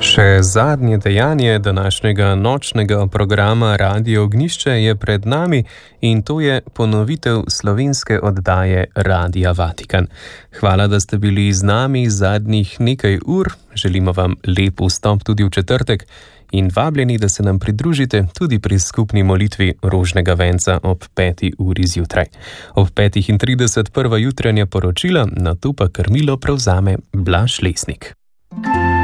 Še zadnje dejanje današnjega nočnega programa Radio Ognjišče je pred nami in to je ponovitev slovenske oddaje Radia Vatikan. Hvala, da ste bili z nami zadnjih nekaj ur, želimo vam lep vstop tudi v četrtek in vabljeni, da se nam pridružite tudi pri skupni molitvi rožnega venca ob 5. uri zjutraj. Ob 5:30 prva jutranja poročila, nato pa krmilo prevzame Blaž Lesnik.